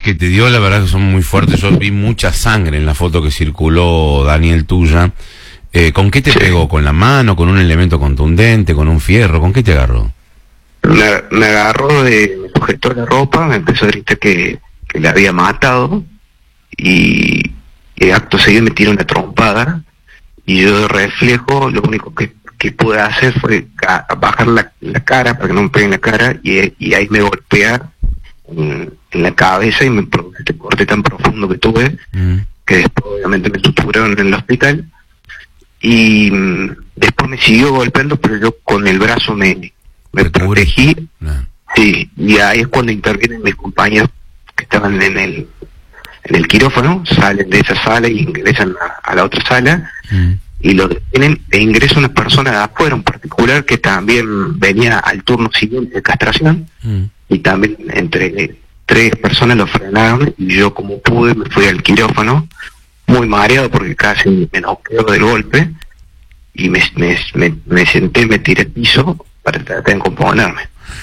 que te dio, la verdad que son muy fuertes. Yo vi mucha sangre en la foto que circuló, Daniel, tuya. ¿Con qué te pegó? ¿Con la mano? ¿Con un elemento contundente? ¿Con un fierro? ¿Con qué te agarró? Me agarró, me sujetó la ropa, me empezó a gritar que le había matado y acto seguido me tiró una trompada y yo de reflejo lo único que pude hacer fue bajar la cara para que no me pegue en la cara y ahí me golpea en la cabeza y me produjo este corte tan profundo que tuve que después obviamente me suturaron en el hospital y después me siguió golpeando, pero yo con el brazo me protegí. Sí, y ahí es cuando intervienen mis compañeros que estaban en el quirófano, salen de esa sala y ingresan a la otra sala y lo detienen e ingresa una persona de afuera, un particular que también venía al turno siguiente de castración y también entre 3 personas lo frenaron y yo como pude me fui al quirófano muy mareado porque casi me noqueo del golpe y me senté, me tiré al piso para tratar de componerme.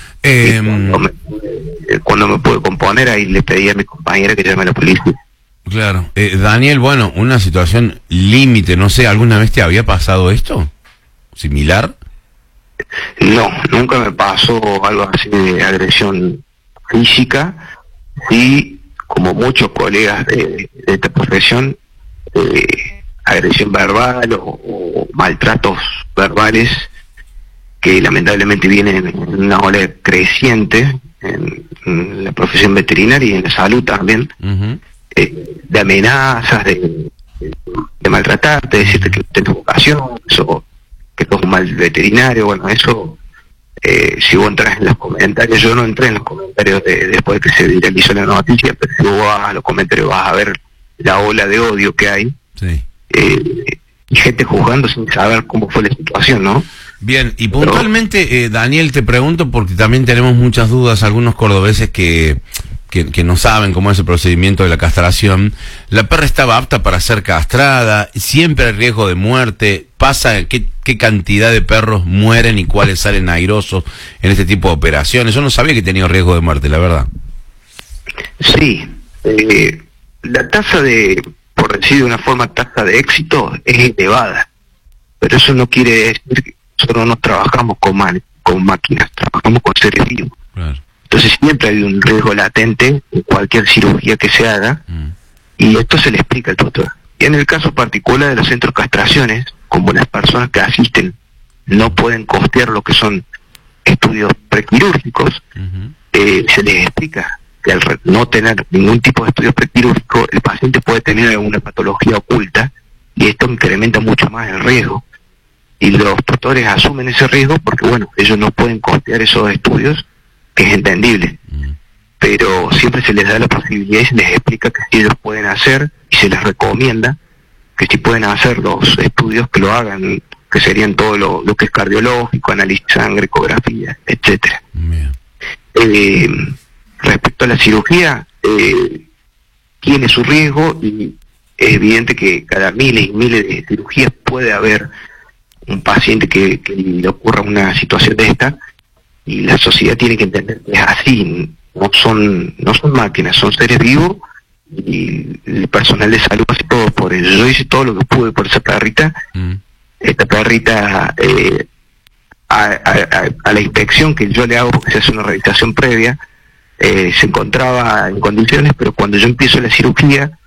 Cuando me pude componer, ahí le pedí a mi compañera que llame a la policía. Claro. Daniel, bueno, una situación límite, no sé, ¿alguna vez te había pasado esto? ¿Similar? No, nunca me pasó algo así de agresión física. Sí, como muchos colegas de esta profesión, agresión verbal o maltratos verbales que lamentablemente vienen en una ola creciente en la profesión veterinaria y en la salud también, de amenazas, de maltratarte, de decirte que no tenés vocación, o que sos un mal veterinario. Bueno, eso, si vos entras en los comentarios, yo no entré en los comentarios después de que se viralizó la noticia, pero si vos vas a los comentarios vas a ver la ola de odio que hay, y gente juzgando sin saber cómo fue la situación, ¿no? Bien, y puntualmente, Daniel, te pregunto porque también tenemos muchas dudas, algunos cordobeses que no saben cómo es el procedimiento de la castración. La perra estaba apta para ser castrada, siempre hay riesgo de muerte. Pasa, ¿qué cantidad de perros mueren y cuáles salen airosos en este tipo de operaciones? Yo no sabía que tenía riesgo de muerte, la verdad. Sí, la tasa por decir de una forma, tasa de éxito es elevada, pero eso no quiere decir que nosotros no trabajamos con máquinas, trabajamos con seres vivos. Claro. Entonces siempre hay un riesgo latente en cualquier cirugía que se haga, y esto se le explica al doctor. Y en el caso particular de los centros de castraciones, como las personas que asisten no pueden costear lo que son estudios prequirúrgicos, se les explica que al no tener ningún tipo de estudio prequirúrgico, el paciente puede tener alguna patología oculta, y esto incrementa mucho más el riesgo. Y los tutores asumen ese riesgo porque, bueno, ellos no pueden costear esos estudios, que es entendible. Pero siempre se les da la posibilidad y se les explica que si ellos pueden hacer, y se les recomienda que si pueden hacer los estudios, que lo hagan, que serían todo lo que es cardiológico, análisis de sangre, ecografía, etcétera. Respecto a la cirugía, tiene su riesgo y es evidente que cada miles y miles de cirugías puede haber un paciente que le ocurra una situación de esta, y la sociedad tiene que entender que es así, no son máquinas, son seres vivos, y el personal de salud hace todo por ellos. Yo hice todo lo que pude por esa perrita. Esta perrita, a la inspección que yo le hago, porque se hace una revisión previa, se encontraba en condiciones, pero cuando yo empiezo la cirugía,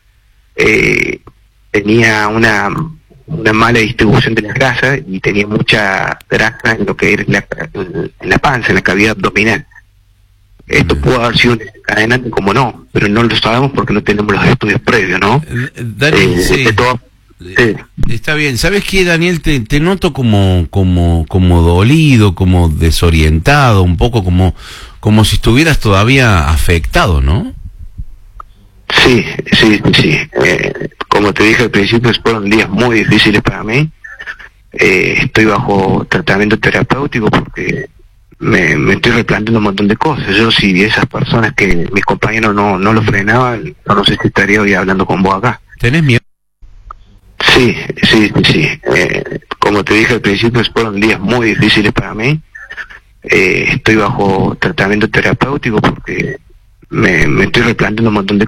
tenía una mala distribución de las grasas y tenía mucha grasa en lo que era en la panza, en la cavidad abdominal. Esto pudo haber sido un desencadenante, como no, pero no lo sabemos porque no tenemos los estudios previos, ¿no? Daniel, sí. Está bien. ¿Sabes qué, Daniel? Te noto como dolido, como desorientado, un poco como si estuvieras todavía afectado, ¿no? Sí. Como te dije al principio, fueron días muy difíciles para mí. Estoy bajo tratamiento terapéutico porque me estoy replanteando un montón de cosas. Yo, si esas personas que mis compañeros no lo frenaban, no sé si estaría hoy hablando con vos acá. ¿Tenés miedo? Sí. Como te dije al principio, fueron días muy difíciles para mí. Estoy bajo tratamiento terapéutico porque me estoy replanteando un montón de